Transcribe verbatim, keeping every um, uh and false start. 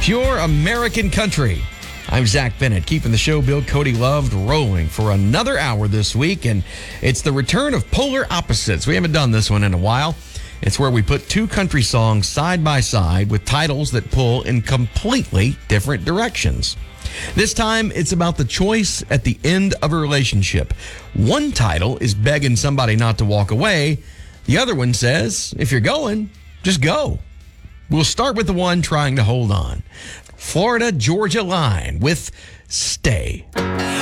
Pure American Country. I'm Zach Bennett, keeping the show Bill Cody loved rolling for another hour this week, and it's the return of Polar Opposites. We haven't done this one in a while. It's where we put two country songs side by side with titles that pull in completely different directions. This time, it's about the choice at the end of a relationship. One title is begging somebody not to walk away. The other one says, if you're going, just go. We'll start with the one trying to hold on. Florida Georgia Line with Stay.